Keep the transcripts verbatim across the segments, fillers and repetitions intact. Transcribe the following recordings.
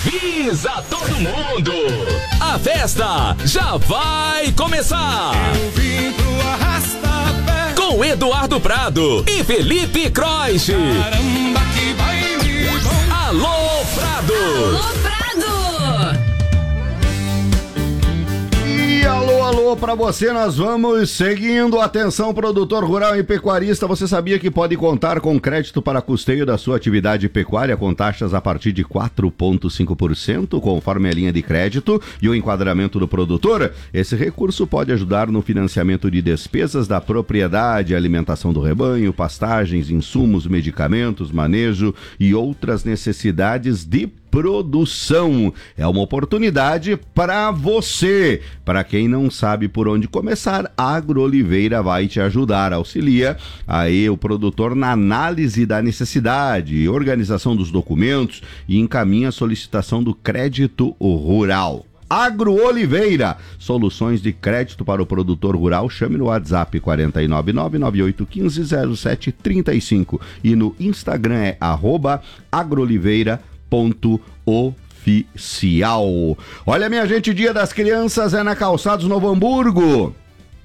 Avisa todo mundo! A festa já vai começar! Eu vim pro Arrasta-Pé com Eduardo Prado e Felipe Croix. Caramba, que baile bom! Alô, Prado! Alô, Prado! E alô, alô pra você, nós vamos seguindo. Atenção, produtor rural e pecuarista, você sabia que pode contar com crédito para custeio da sua atividade pecuária com taxas a partir de quatro vírgula cinco por cento, conforme a linha de crédito e o enquadramento do produtor? Esse recurso pode ajudar no financiamento de despesas da propriedade, alimentação do rebanho, pastagens, insumos, medicamentos, manejo e outras necessidades de produção. É uma oportunidade para você. Para quem não sabe por onde começar, a AgroOliveira vai te ajudar. Auxilia aí o produtor na análise da necessidade, organização dos documentos e encaminha a solicitação do crédito rural. AgroOliveira, soluções de crédito para o produtor rural. Chame no WhatsApp quatro nove nove, nove oito um cinco, zero sete três cinco e no Instagram é arroba agroliveira ponto oficial. Olha, minha gente, Dia das Crianças é na Calçados Novo Hamburgo.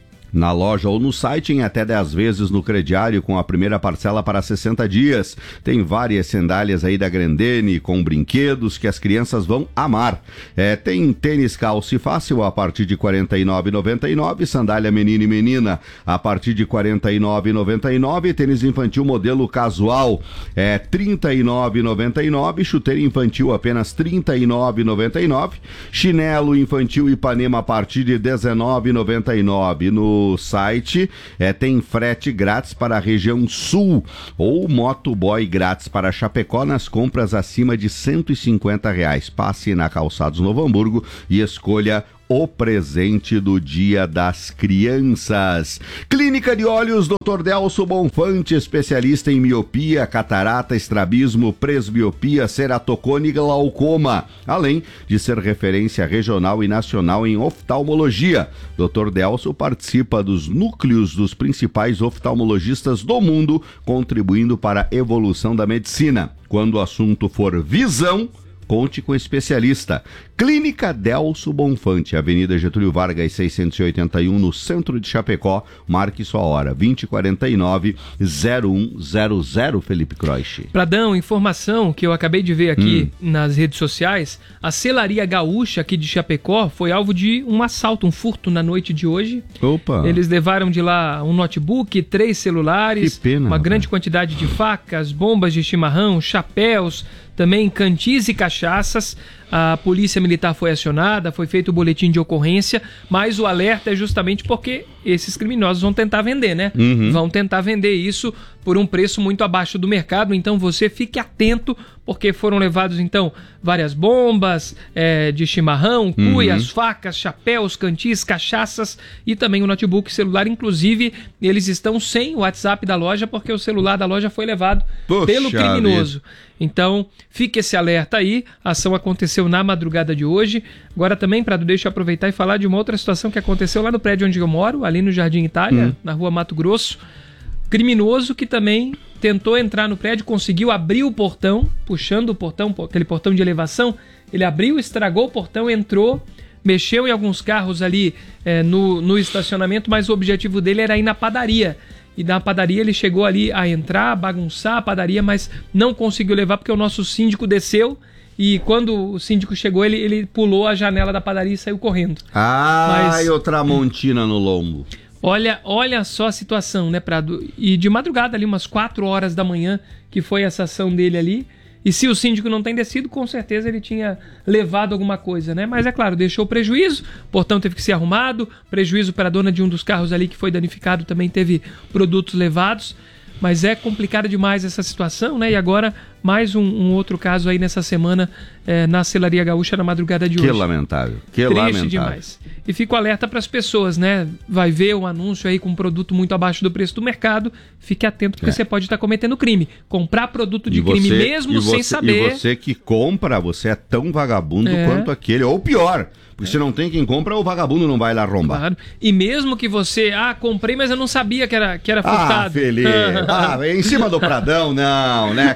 Na loja ou no site em até dez vezes no crediário com a primeira parcela para sessenta dias. Tem várias sandálias aí da Grendene com brinquedos que as crianças vão amar. É, tem tênis calce fácil a partir de quarenta e nove reais e noventa e nove centavos, sandália menino e menina a partir de quarenta e nove reais e noventa e nove centavos, tênis infantil modelo casual é trinta e nove reais e noventa e nove centavos, chuteira infantil apenas trinta e nove reais e noventa e nove centavos, chinelo infantil Ipanema a partir de dezenove reais e noventa e nove centavos. No site é, tem frete grátis para a região sul ou motoboy grátis para Chapecó nas compras acima de cento e cinquenta reais. Passe na Calçados Novo Hamburgo e escolha o presente do Dia das Crianças. Clínica de Olhos doutor Delso Bonfante, especialista em miopia, catarata, estrabismo, presbiopia, ceratocone e glaucoma, além de ser referência regional e nacional em oftalmologia. doutor Delso participa dos núcleos dos principais oftalmologistas do mundo, contribuindo para a evolução da medicina. Quando o assunto for visão, conte com especialista. Clínica Delso Bonfante, Avenida Getúlio Vargas, seiscentos e oitenta e um, no centro de Chapecó. Marque sua hora, vinte e quarenta e nove, zero um zero zero, Felipe Croix. Pradão, informação que eu acabei de ver aqui hum. nas redes sociais. A Selaria Gaúcha aqui de Chapecó foi alvo de um assalto, um furto na noite de hoje. Opa! Eles levaram de lá um notebook, três celulares, que pena, uma né? grande quantidade de facas, bombas de chimarrão, chapéus, também cantis e cachaças. A polícia militar foi acionada, foi feito o boletim de ocorrência, mas o alerta é justamente porque esses criminosos vão tentar vender, né? Uhum. Vão tentar vender isso por um preço muito abaixo do mercado, então você fique atento, porque foram levados, então, várias bombas é, de chimarrão, cuias, uhum. facas, chapéus, cantis, cachaças e também o notebook celular. Inclusive, eles estão sem o WhatsApp da loja, porque o celular da loja foi levado Poxa pelo criminoso. Vida. Então, fique esse alerta aí, a ação aconteceu na madrugada de hoje. Agora também, Prado, deixa eu aproveitar e falar de uma outra situação que aconteceu lá no prédio onde eu moro, ali no Jardim Itália, hum. na rua Mato Grosso. Criminoso que também tentou entrar no prédio, conseguiu abrir o portão, puxando o portão, aquele portão de elevação, ele abriu, estragou o portão, entrou, mexeu em alguns carros ali é, no, no estacionamento, mas o objetivo dele era ir na padaria. E na padaria ele chegou ali a entrar, a bagunçar a padaria, mas não conseguiu levar porque o nosso síndico desceu e quando o síndico chegou, ele, ele pulou a janela da padaria e saiu correndo. Ah, mas, e o Tramontina no lombo. Olha, olha só a situação, né, Prado? E de madrugada ali, umas quatro horas da manhã, que foi essa ação dele ali. E se o síndico não tem descido, com certeza ele tinha levado alguma coisa, né? Mas é claro, deixou prejuízo, o portão teve que ser arrumado, prejuízo para a dona de um dos carros ali que foi danificado, também teve produtos levados. Mas é complicada demais essa situação, né? E agora, mais um, um outro caso aí nessa semana é, na Selaria Gaúcha na madrugada de que hoje. Que lamentável, que Triste lamentável. demais. E fico alerta para as pessoas, né? Vai ver um anúncio aí com um produto muito abaixo do preço do mercado, fique atento porque é. você pode estar cometendo crime. Comprar produto de e crime você, mesmo você, sem saber. E você que compra, você é tão vagabundo é. quanto aquele, ou pior. Porque se não tem quem compra, o vagabundo não vai lá arrombar. Claro. E mesmo que você, ah, comprei, mas eu não sabia que era, que era furtado. Ah, Felipe, ah, em cima do Pradão, não, né, cara? Aí não,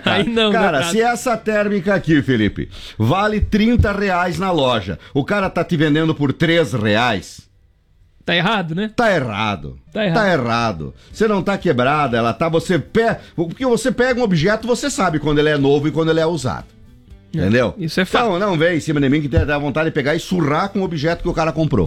né, Cara, Prado? se essa térmica aqui, Felipe, vale trinta reais na loja, o cara tá te vendendo por três reais... Tá errado, né? Tá errado. Tá errado. Tá errado. Você não tá quebrada, ela tá. Você pega. Porque você pega um objeto, você sabe quando ele é novo e quando ele é usado. Entendeu? Isso é fato. Então, não vem em cima de mim que dá vontade de pegar e surrar com o objeto que o cara comprou.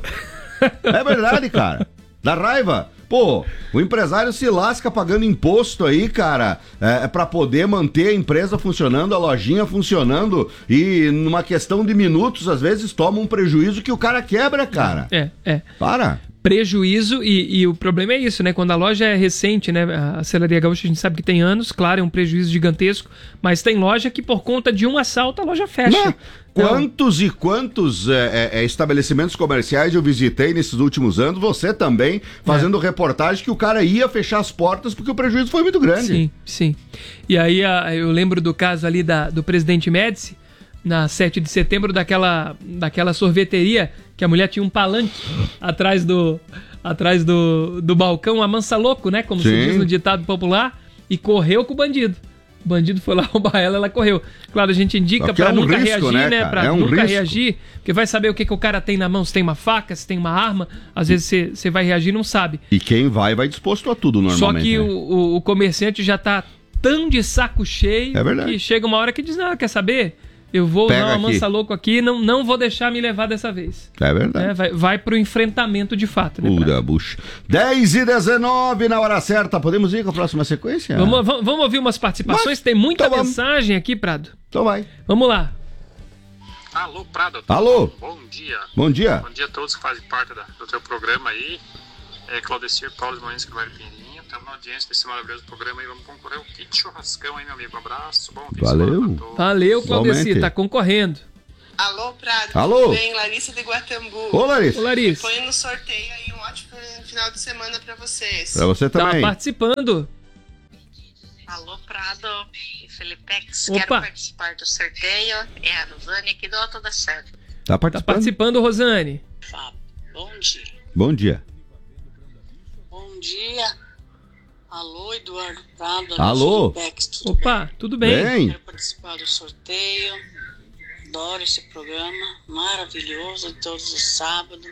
É verdade, cara. Dá raiva. Pô, o empresário se lasca pagando imposto aí, cara, é, pra poder manter a empresa funcionando, a lojinha funcionando e numa questão de minutos, às vezes, toma um prejuízo que o cara quebra, cara. É, é. Para. Prejuízo e, e o problema é isso, né? Quando a loja é recente, né? A Celaria Gaúcha a gente sabe que tem anos, claro, é um prejuízo gigantesco, mas tem loja que por conta de um assalto a loja fecha. Mas, quantos e quantos é, é, estabelecimentos comerciais eu visitei nesses últimos anos, você também, fazendo é. reportagem que o cara ia fechar as portas porque o prejuízo foi muito grande. Sim, sim. E aí a, eu lembro do caso ali da, do Presidente Médici, na sete de setembro, daquela, daquela sorveteria que a mulher tinha um palanque atrás do, atrás do, do balcão, a mansa louco, né? Como Sim. se diz no ditado popular, e correu com o bandido. O bandido foi lá roubar ela, ela correu. Claro, a gente indica pra é um nunca risco, reagir, né, né? cara? Pra É um nunca risco. reagir, porque vai saber o que, que o cara tem na mão, se tem uma faca, se tem uma arma. Às vezes você, você vai reagir e não sabe. E quem vai, vai disposto a tudo normalmente. Só que né? o, o, o comerciante já tá tão de saco cheio É verdade. que chega uma hora que diz, não, quer saber? Eu vou Pega usar uma aqui. mansa louco aqui, não, não vou deixar me levar dessa vez. É verdade. É, vai, vai pro enfrentamento de fato, né? Pura Prado? bucha. dez e dezenove na hora certa. Podemos ir com a próxima sequência? Vamos, vamos, vamos ouvir umas participações? Mas- Tem muita então vamos. mensagem aqui, Prado. Então vai. Vamos lá. Alô, Prado. Alô. Bom dia. Bom dia. Bom dia a todos que fazem parte da- do teu programa aí. É Claudecir Paulo de Moinhos Carvalho Pinheirinho. Estamos na audiência desse maravilhoso programa aí. Vamos concorrer ao kit churrascão aí, meu amigo. Um abraço. Bom fim de Valeu. semana pra todos. Valeu, Claudeci, Igualmente. tá concorrendo. Alô, Prado. Alô. Tudo bem? Larissa de Guatambu. Ô, Larissa. Ô, Larissa, Põe no sorteio aí um ótimo final de semana pra vocês. Pra você tá também. participando. Alô, Prado e Felipex, Opa. quero participar do sorteio. É a Rosane aqui do Alto da Serra. Tá Tá participando? participando, Rosane. Fábio, bom dia. Bom dia. Bom dia. Alô, Eduardo Prado. Alô. Felipex, tudo Opa, tudo bem? bem? Bem. Quero participar do sorteio. Adoro esse programa maravilhoso de todos os sábados.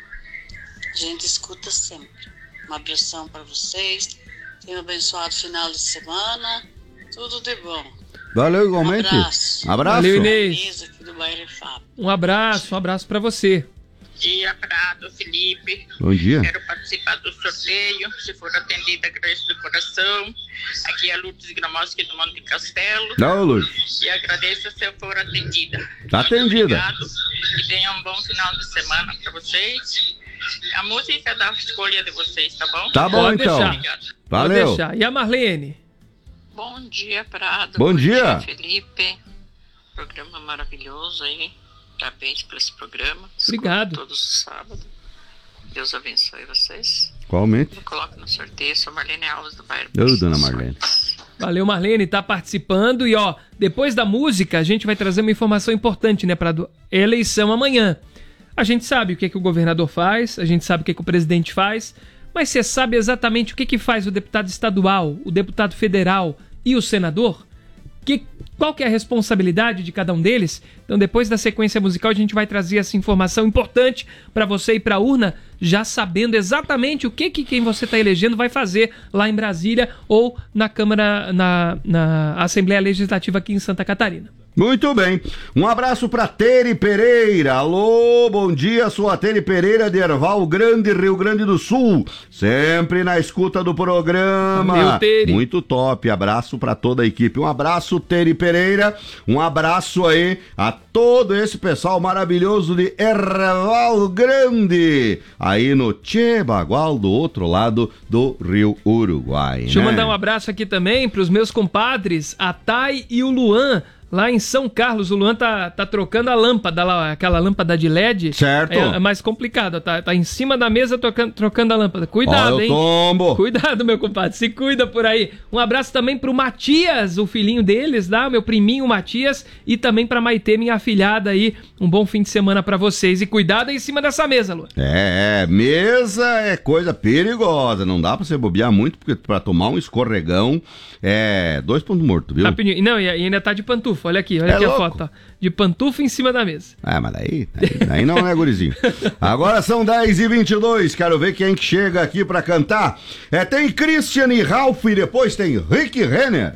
A gente escuta sempre. Um abração para vocês. Tenham um abençoado final de semana. Tudo de bom. Valeu igualmente. Abraço. Abraço. Valeu, Inês. Inês aqui do bairro Fábio. Um abraço, um abraço pra você. Dia, Prado, Felipe. Bom dia. Quero participar do sorteio. Se for atendida, agradeço do coração. Aqui é a Lourdes Gramoski do Monte Castelo. Não, Luz. E agradeço se eu for atendida. Tá Muito atendida. Obrigado. E tenham um bom final de semana para vocês. A música é da escolha de vocês, tá bom? Tá bom, Pode então. deixar. Obrigado. Pode Valeu. deixar. E a Marlene? Bom dia, Prado. Bom dia. Felipe. Programa maravilhoso aí. Parabéns por esse programa. Obrigado. Escuto todos os sábados. Deus abençoe vocês. Igualmente. Eu coloco no sorteio. Sou Marlene Alves do bairro. Ô, dona Marlene. Valeu, Marlene, tá participando. E ó, depois da música, a gente vai trazer uma informação importante, né, Prado? Eleição amanhã. A gente sabe o que, que o governador faz, a gente sabe o que, que o presidente faz, mas você sabe exatamente o que, que faz o deputado estadual, o deputado federal e o senador? Que, qual que é a responsabilidade de cada um deles? Então, depois da sequência musical, a gente vai trazer essa informação importante para você ir para a urna, já sabendo exatamente o que, que quem você está elegendo vai fazer lá em Brasília ou na Câmara, na, na Assembleia Legislativa aqui em Santa Catarina. Muito bem. Um abraço pra Tere Pereira. Alô, bom dia, sou a Tere Pereira de Erval Grande, Rio Grande do Sul. Sempre na escuta do programa. Meu Tere. Muito top. Abraço pra toda a equipe. Um abraço, Tere Pereira. Um abraço aí a todo esse pessoal maravilhoso de Erval Grande. Aí no Tchê Bagual, do outro lado do Rio Uruguai. Deixa eu né? mandar um abraço aqui também para os meus compadres, a Thay e o Luan, Lá em São Carlos, o Luan tá, tá trocando a lâmpada lá, aquela lâmpada de L E D. Certo. É, é mais complicado, tá, tá em cima da mesa trocando, trocando a lâmpada. Cuidado, Ó, eu hein? tombo. Cuidado, meu compadre, se cuida por aí. Um abraço também pro Matias, o filhinho deles, tá? Meu priminho Matias, e também pra Maitê, minha afilhada aí. Um bom fim de semana pra vocês. E cuidado aí em cima dessa mesa, Luan. É, mesa é coisa perigosa, não dá pra você bobear muito, porque pra tomar um escorregão é dois pontos mortos, viu? Rapidinho. Não, e ainda tá de pantufa, olha aqui, olha É aqui louco. a foto, ó. De pantufa em cima da mesa. Ah, mas daí, daí, daí não, né, gurizinho? Agora são dez e vinte e dois, quero ver quem que chega aqui pra cantar. É, tem Christian e Ralph e depois tem Rick Renner.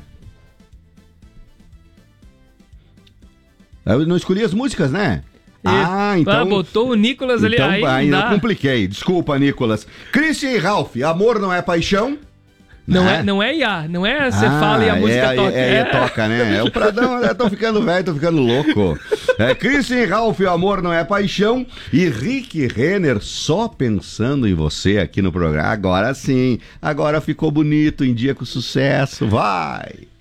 Eu não escolhi as músicas, né? Ah, então... Ah, botou o Nicolas ali, então, aí não aí eu dá. compliquei, desculpa, Nicolas. Christian e Ralph, amor não é paixão? Não né? é, não é I A, não é você Ah, fala e a música é, toca. É, é, toca, né? É o Pradão, eu tô ficando velho, tô ficando louco. É, Christian e Ralph, amor não é paixão. E Rick Renner, só pensando em você aqui no programa. Agora sim, agora ficou bonito, em dia com sucesso, vai!